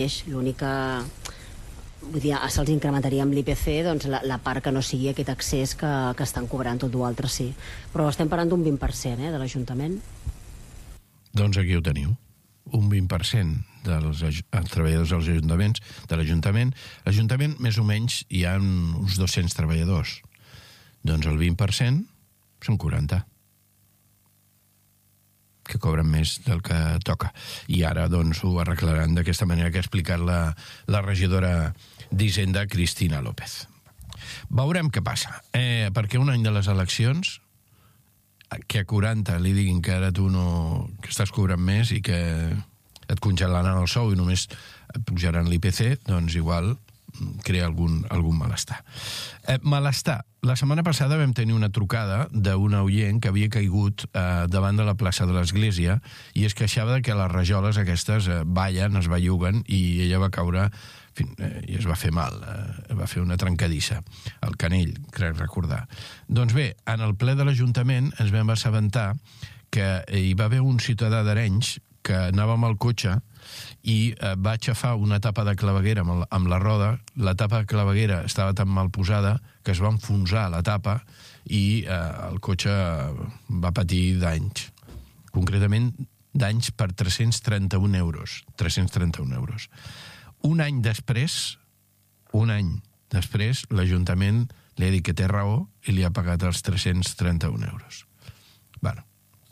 L'únic que... Vull dir, se'ls incrementaria amb l'IPC doncs, la part que no sigui aquest accés que estan cobrant, tot l'altre sí. Però estem parlant d'un 20% de l'Ajuntament. Doncs aquí ho teniu. Un 20% dels treballadors dels ajuntaments, de l'Ajuntament. L'Ajuntament, més o menys, hi ha uns 200 treballadors. Doncs el 20% són 40 que cobren més del que toca. I ara doncs ho arreglaran d'aquesta manera que ha explicat la regidora d'Hisenda, Cristina López. Veurem què passa. Perquè un any de les eleccions, que a 40 li diguin que ara tu no... que estàs cobrant més i que et congelaran el sou i només et pujaran l'IPC, doncs igual crea algun malestar. Malestar. La setmana passada vam tenir una trucada d'una oient que havia caigut davant de la plaça de l'Església i es queixava que les rajoles aquestes ballen, es belluguen, i ella va caure i es va fer mal, va fer una trencadissa al canell, crec recordar. Doncs bé, en el ple de l'Ajuntament ens vam assabentar que hi va haver un ciutadà d'Arenys que anava amb el cotxe i va aixafar una tapa de claveguera amb la roda. La tapa de claveguera estava tan mal posada que es va enfonsar la tapa i el cotxe va patir danys. Concretament, danys per 331 euros. 331 euros. Un any després, l'Ajuntament li ha dit que té raó i li ha pagat els 331 euros. Bueno,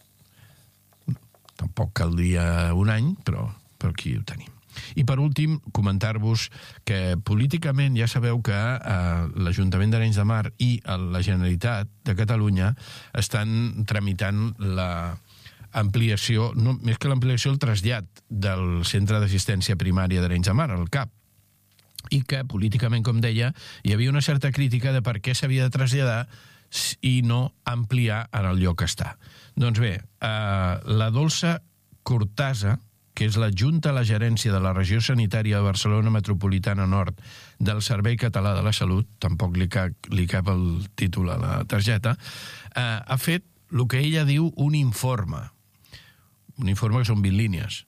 tampoc caldria un any, però aquí ho tenim. I per últim, comentar-vos que políticament ja sabeu que l'Ajuntament d'Arenys de Mar i la Generalitat de Catalunya estan tramitant l'ampliació, no, més que l'ampliació, el trasllat del Centre d'Assistència Primària d'Arenys de Mar, el CAP, i que políticament, com deia, hi havia una certa crítica de per què s'havia de traslladar i no ampliar en el lloc que està. Doncs bé, la Dolça Cortasa, que és l'adjunta a la gerència de la regió sanitària de Barcelona Metropolitana Nord del Servei Català de la Salut, tampoc li cap el títol a la targeta, ha fet el que ella diu un informe que són 20 línies,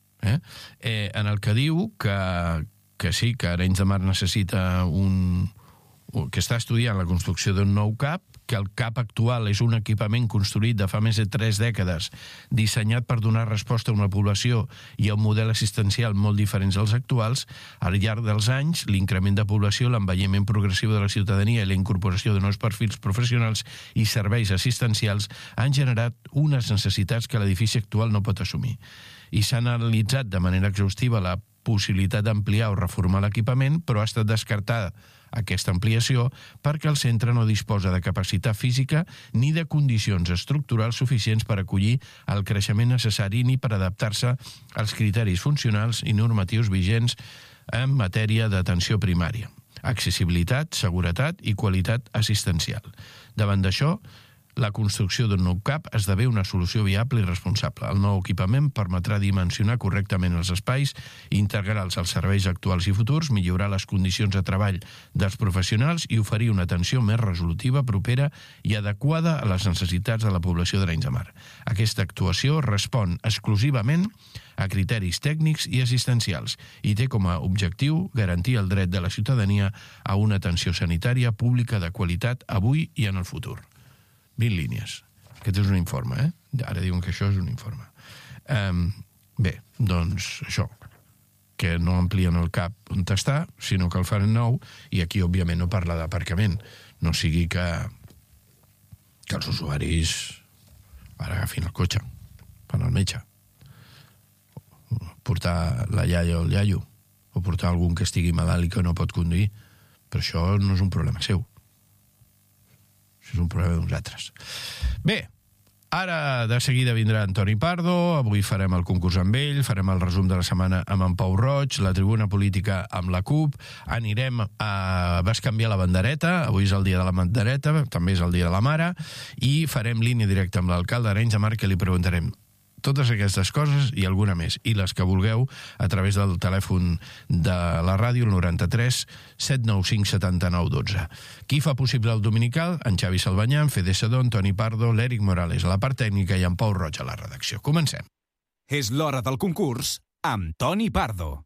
en el que diu que sí, que Arenys de Mar necessita que està estudiant la construcció d'un nou CAP, que el CAP actual és un equipament construït de fa més de 3 dècades, dissenyat per donar resposta a una població i a un model assistencial molt diferents dels actuals. Al llarg dels anys, l'increment de població, l'envelliment progressiu de la ciutadania i la incorporació de nous perfils professionals i serveis assistencials han generat unes necessitats que l'edifici actual no pot assumir. I s'ha analitzat de manera exhaustiva la possibilitat d'ampliar o reformar l'equipament, però ha estat descartada aquesta ampliació perquè el centre no disposa de capacitat física ni de condicions estructurals suficients per acollir el creixement necessari ni per adaptar-se als criteris funcionals i normatius vigents en matèria d'atenció primària, accessibilitat, seguretat i qualitat assistencial. Davant d'això, la construcció d'un nou CAP esdevé una solució viable i responsable. El nou equipament permetrà dimensionar correctament els espais, integrar-los als serveis actuals i futurs, millorar les condicions de treball dels professionals i oferir una atenció més resolutiva, propera i adequada a les necessitats de la població d'Arenys de Mar. Aquesta actuació respon exclusivament a criteris tècnics i assistencials i té com a objectiu garantir el dret de la ciutadania a una atenció sanitària pública de qualitat avui i en el futur. 20 línies. Aquest és un informe, Ara diuen que això és un informe. Bé, doncs això, que no amplien el CAP on està, sinó que el fan nou, i aquí, òbviament, no parla d'aparcament. No sigui que els usuaris ara agafin el cotxe, van al metge, portar la iaia o el iaio, o portar algun que estigui malalt i que no pot conduir. Però això no és un problema seu. Això és un problema d'uns altres. Bé, ara de seguida vindrà Antoni Pardo, avui farem el concurs amb ell, farem el resum de la setmana amb en Pau Roig, la tribuna política amb la CUP, anirem a bescanviar la bandereta, avui és el dia de la bandereta, també és el dia de la mare, i farem línia directa amb l'alcalde d'Arenys de Mar, que li preguntarem totes aquestes coses i alguna més, i les que vulgueu a través del telèfon de la ràdio, el 93 795 79 12. Qui fa possible el dominical? En Xavi Salvanyà, en Fede Sedó, Antoni Pardo, l'Eric Morales a la part tècnica i en Pau Roig a la redacció. Comencem. És l'hora del concurs amb Toni Pardo.